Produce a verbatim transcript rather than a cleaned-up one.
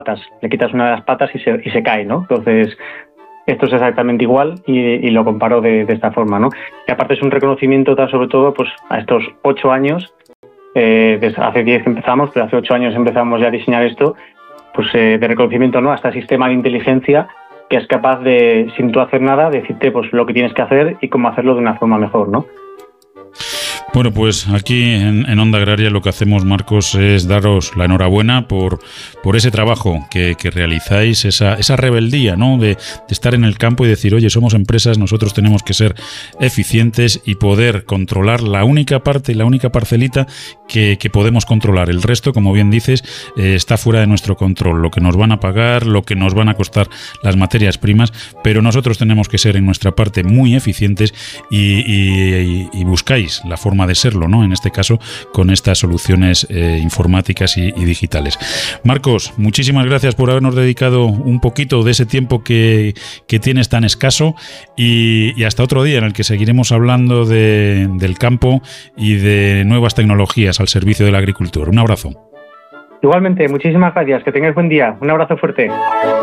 patas, le quitas una de las patas y se, y se cae, ¿no? Entonces, esto es exactamente igual y, y lo comparo de, de esta forma, ¿no? Y aparte es un reconocimiento tan sobre todo pues a estos ocho años, eh, desde hace diez que empezamos, pero hace ocho años empezamos ya a diseñar esto, pues eh, de reconocimiento, ¿no? A este sistema de inteligencia que es capaz de, sin tú hacer nada, decirte pues lo que tienes que hacer y cómo hacerlo de una forma mejor, ¿no? Bueno, pues aquí en, en Onda Agraria lo que hacemos, Marcos, es daros la enhorabuena por, por ese trabajo que, que realizáis, esa, esa rebeldía, ¿no? De, de estar en el campo y decir, oye, somos empresas, nosotros tenemos que ser eficientes y poder controlar la única parte y la única parcelita que, que podemos controlar. El resto, como bien dices, eh, está fuera de nuestro control. Lo que nos van a pagar, lo que nos van a costar las materias primas, pero nosotros tenemos que ser en nuestra parte muy eficientes y, y, y buscáis la forma de serlo, ¿no? En este caso, con estas soluciones eh, informáticas y, y digitales. Marcos, muchísimas gracias por habernos dedicado un poquito de ese tiempo que, que tienes tan escaso y, y hasta otro día en el que seguiremos hablando de, del campo y de nuevas tecnologías al servicio del agricultor. Un abrazo. Igualmente, muchísimas gracias, que tengáis buen día. Un abrazo fuerte.